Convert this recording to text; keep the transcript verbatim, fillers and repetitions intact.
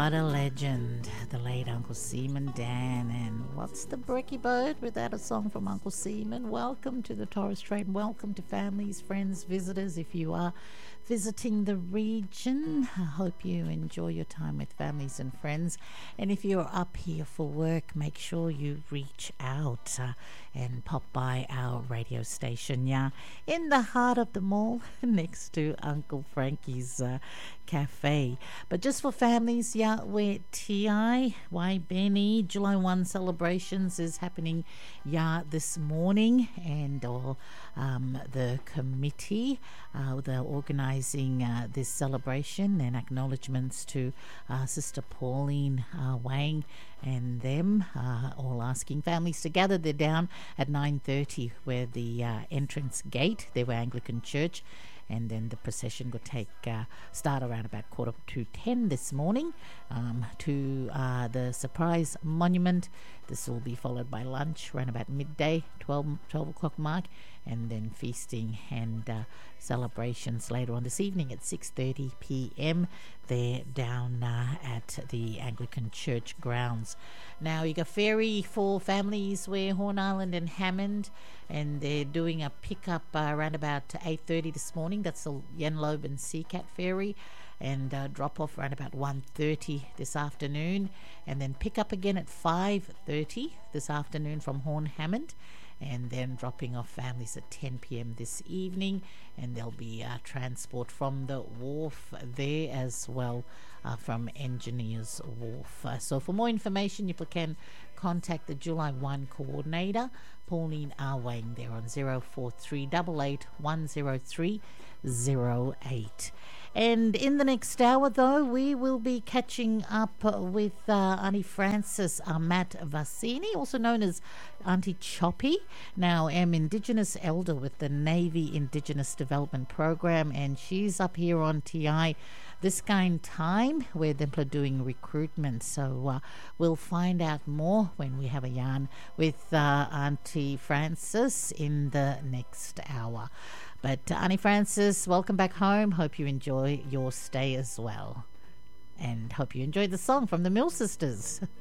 What a legend, the late Uncle Seaman Dan. And what's the Brekkie Bird without a song from Uncle Seaman? Welcome to the Torres Strait. Welcome to families, friends, visitors. If you are visiting the region, I hope you enjoy your time with families and friends. And if you're up here for work, make sure you reach out uh, and pop by our radio station, yeah, in the heart of the mall next to Uncle Frankie's uh, cafe. But just for families, yeah, where T I, why Benny, July first celebrations is happening, yeah, this morning, and all um, the committee, uh, they're organising uh, this celebration, and acknowledgements to uh, Sister Pauline uh, Wang and them, uh, all asking families to gather. They're down at nine thirty where the uh, entrance gate, they were Anglican Church, and then the procession will take uh, start around about quarter to ten this morning um, to uh, the Surprise Monument. This will be followed by lunch around about midday, twelve, twelve o'clock mark, and then feasting and uh, celebrations later on this evening at six thirty p.m. They're down uh, at the Anglican Church grounds. Now you got ferry for families where Horn Island and Hammond, and they're doing a pickup uh, around about eight thirty this morning. That's the Yenlobe and Seacat ferry, and uh, drop off around about one thirty this afternoon, and then pick up again at five thirty this afternoon from Horn Hammond, and then dropping off families at ten p.m. this evening, and there'll be uh, transport from the wharf there as well, uh, from Engineers Wharf. Uh, so for more information, you can contact the July first coordinator, Pauline Arwang, there on zero four three eight eight one zero three zero eight. And in the next hour, though, we will be catching up with uh, Auntie Frances Amat Vassini, also known as Auntie Choppy. Now, I'm Indigenous Elder with the Navy Indigenous Development Program, and she's up here on T I this kind time where they're doing recruitment. So uh, we'll find out more when we have a yarn with uh, Auntie Frances in the next hour. But uh, Auntie Frances, welcome back home. Hope you enjoy your stay as well. And hope you enjoyed the song from the Mill Sisters.